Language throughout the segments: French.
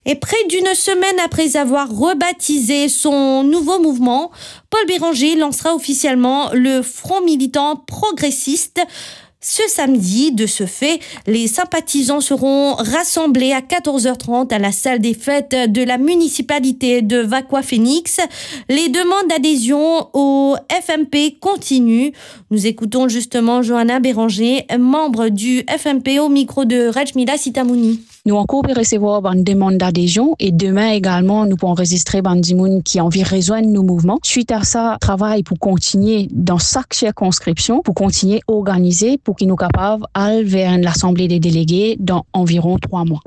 Et près d'une semaine après avoir rebaptisé son nouveau mouvement, Paul Béranger lancera officiellement le Front militant progressiste. Ce samedi, de ce fait, les sympathisants seront rassemblés à 14h30 à la salle des fêtes de la municipalité de Vacoas-Phoenix. Les demandes d'adhésion au FMP continuent. Nous écoutons justement Johanna Béranger, membre du FMP, au micro de Rajmila Sitamouni. Nous encore pour recevoir une demande d'adhésion et demain également nous pourrons enregistrer des gens qui ont envie de rejoindre nos mouvements. Suite à ça, travail pour continuer dans chaque circonscription, pour continuer à organiser pour qu'ils nous capables d'aller vers l'Assemblée des délégués dans environ 3 mois.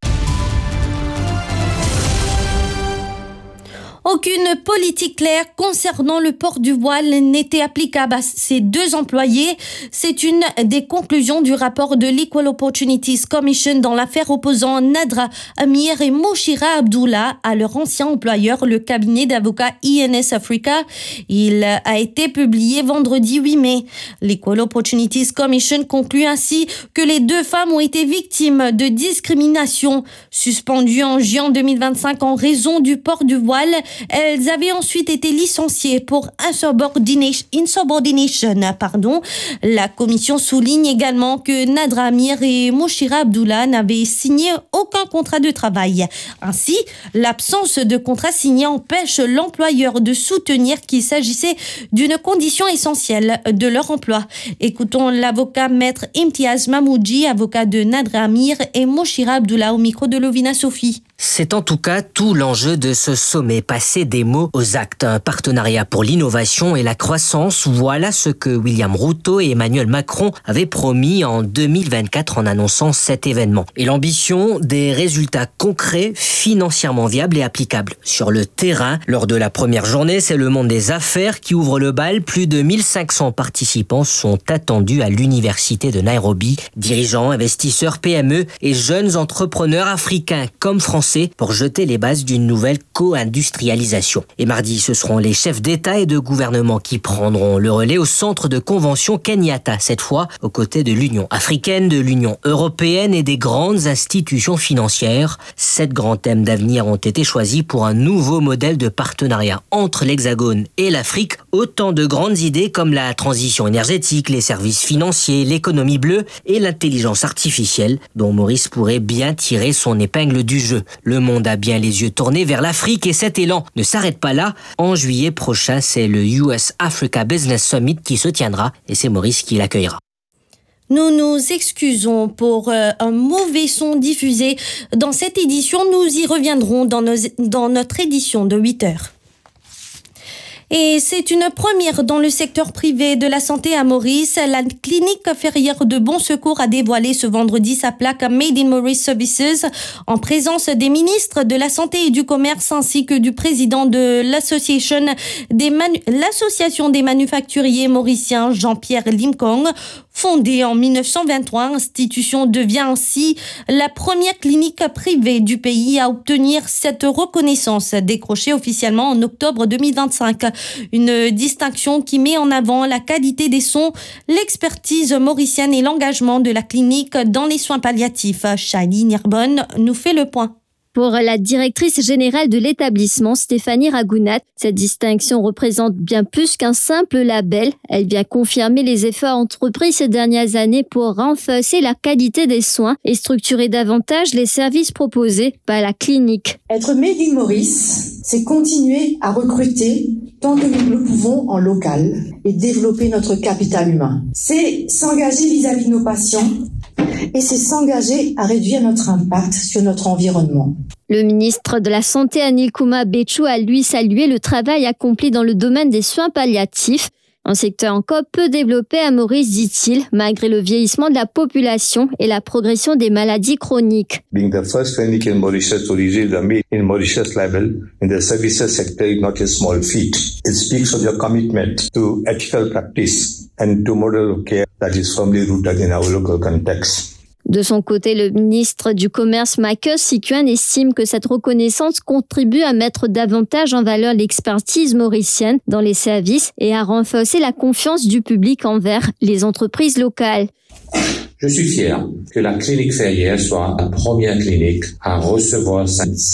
Aucune politique claire concernant le port du voile n'était applicable à ces deux employés. C'est une des conclusions du rapport de l'Equal Opportunities Commission dans l'affaire opposant Nadra Amir et Moshira Abdullah à leur ancien employeur, le cabinet d'avocats INS Africa. Il a été publié vendredi 8 mai. L'Equal Opportunities Commission conclut ainsi que les deux femmes ont été victimes de discrimination. Suspendues en juin 2025 en raison du port du voile, elles avaient ensuite été licenciées pour insubordination. La commission souligne également que Nadra Amir et Moshira Abdullah n'avaient signé aucun contrat de travail. Ainsi, l'absence de contrat signé empêche l'employeur de soutenir qu'il s'agissait d'une condition essentielle de leur emploi. Écoutons l'avocat maître Imtiaz Mahmoudji, avocat de Nadra Amir et Moshira Abdullah au micro de Lovina Sophie. C'est en tout cas tout l'enjeu de ce sommet, passer des mots aux actes. Un partenariat pour l'innovation et la croissance, voilà ce que William Ruto et Emmanuel Macron avaient promis en 2024 en annonçant cet événement. Et l'ambition, des résultats concrets, financièrement viables et applicables. Sur le terrain, lors de la première journée, c'est le monde des affaires qui ouvre le bal. Plus de 1500 participants sont attendus à l'université de Nairobi. Dirigeants, investisseurs, PME et jeunes entrepreneurs africains comme français pour jeter les bases d'une nouvelle co-industrialisation. Et mardi, ce seront les chefs d'État et de gouvernement qui prendront le relais au centre de convention Kenyatta, cette fois aux côtés de l'Union africaine, de l'Union européenne et des grandes institutions financières. 7 grands thèmes d'avenir ont été choisis pour un nouveau modèle de partenariat entre l'Hexagone et l'Afrique. Autant de grandes idées comme la transition énergétique, les services financiers, l'économie bleue et l'intelligence artificielle, dont Maurice pourrait bien tirer son épingle du jeu. Le monde a bien les yeux tournés vers l'Afrique et cet élan ne s'arrête pas là. En juillet prochain, c'est le US Africa Business Summit qui se tiendra et c'est Maurice qui l'accueillera. Nous nous excusons pour un mauvais son diffusé dans cette édition. Nous y reviendrons dans notre édition de 8h. Et c'est une première dans le secteur privé de la santé à Maurice. La clinique ferrière de Bon Secours a dévoilé ce vendredi sa plaque Made in Maurice Services en présence des ministres de la Santé et du Commerce ainsi que du président de l'association des manufacturiers mauriciens Jean-Pierre Limkong. Fondée en 1923, l'institution devient ainsi la première clinique privée du pays à obtenir cette reconnaissance décrochée officiellement en octobre 2025. Une distinction qui met en avant la qualité des soins, l'expertise mauricienne et l'engagement de la clinique dans les soins palliatifs. Shali Nirbonne nous fait le point. Pour la directrice générale de l'établissement, Stéphanie Ragounat, cette distinction représente bien plus qu'un simple label. Elle vient confirmer les efforts entrepris ces dernières années pour renforcer la qualité des soins et structurer davantage les services proposés par la clinique. Être Made in Maurice, c'est continuer à recruter tant que nous le pouvons en local et développer notre capital humain. C'est s'engager vis-à-vis de nos patients et c'est s'engager à réduire notre impact sur notre environnement. Le ministre de la Santé, Anil Kumar Béchou, a lui salué le travail accompli dans le domaine des soins palliatifs. Un secteur encore peu développé à Maurice, dit-il, malgré le vieillissement de la population et la progression des maladies chroniques. Being the first clinic in Mauritius to receive the Made in Mauritius label in the services sector is not a small feat. It speaks of your commitment to ethical practice and to model of care that is firmly rooted in our local context. De son côté, le ministre du Commerce, Michael Sikuen, estime que cette reconnaissance contribue à mettre davantage en valeur l'expertise mauricienne dans les services et à renforcer la confiance du public envers les entreprises locales. Je suis fier que la clinique Ferrière soit la première clinique à recevoir